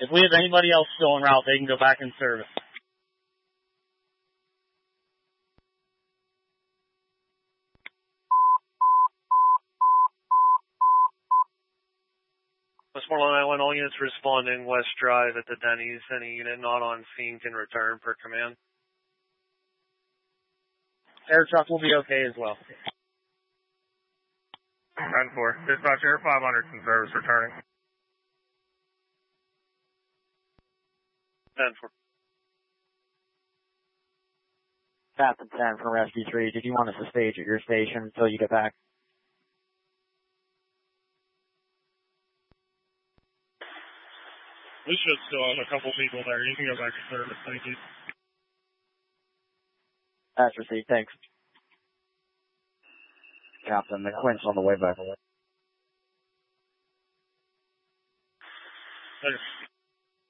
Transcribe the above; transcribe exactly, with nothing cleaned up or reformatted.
If we have anybody else still en route, they can go back in service. Westmoreland nine one, all units responding West Drive at the Denny's. Any unit not on scene can return per command. Air truck will be okay as well. ten four. Dispatch Air five hundred in service returning. ten four. Captain ten from Rescue three, did you want us to stage at your station until you get back? We should still have a couple people there. You can go back to service. Thank you. That's received. Thanks. Captain, the Quint's on the way back. Thanks.